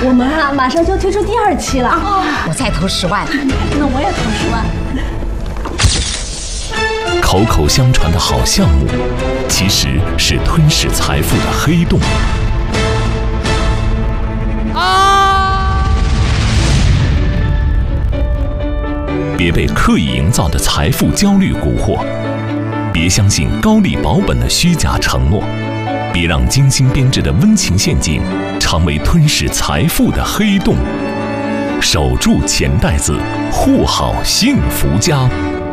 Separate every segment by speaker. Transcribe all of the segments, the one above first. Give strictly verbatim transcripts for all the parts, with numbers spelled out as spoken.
Speaker 1: 我们啊，马上就推出第二期了啊！
Speaker 2: 我再投十万，
Speaker 1: 那我也投十万。
Speaker 3: 口口相传的好项目，其实是吞噬财富的黑洞。啊！别被刻意营造的财富焦虑蛊惑，别相信高利保本的虚假承诺，别让精心编织的温情陷阱成为吞噬财富的黑洞。守住钱袋子，护好幸福家。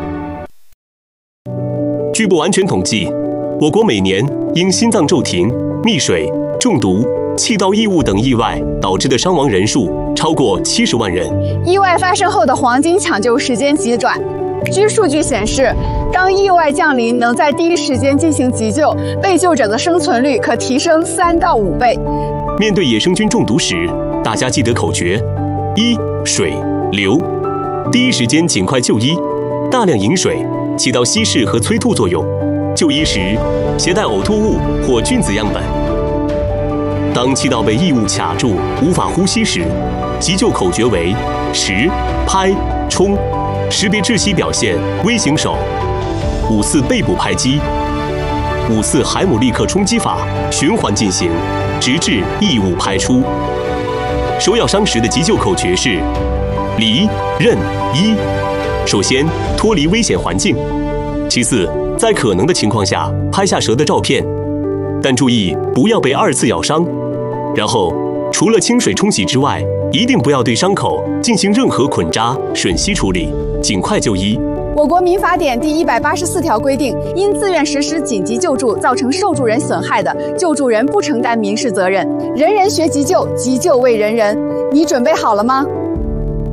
Speaker 4: 据不完全统计，我国每年因心脏骤停、溺水、中毒、气道异物等意外导致的伤亡人数超过七十万人。
Speaker 5: 意外发生后的黄金抢救时间急转。据数据显示，当意外降临，能在第一时间进行急救，被救者的生存率可提升三到五倍。
Speaker 4: 面对野生菌中毒时，大家记得口诀：一、水流，第一时间尽快就医，大量饮水起到稀释和催吐作用。就医时携带呕吐物或菌子样本。当气道被异物卡住，无法呼吸时，急救口诀为持、拍、冲。识别窒息表现，微型手，五次背部拍击，五次海姆立克冲击法循环进行，直至异物排出。手咬伤时的急救口诀是离、任、医。首先脱离危险环境，其次在可能的情况下拍下蛇的照片，但注意不要被二次咬伤。然后除了清水冲洗之外，一定不要对伤口进行任何捆扎、吮吸处理，尽快就医。
Speaker 5: 我国民法典第一百八十四条规定，因自愿实施紧急救助造成受助人损害的，救助人不承担民事责任。人人学急救，急救为人人。你准备好了吗？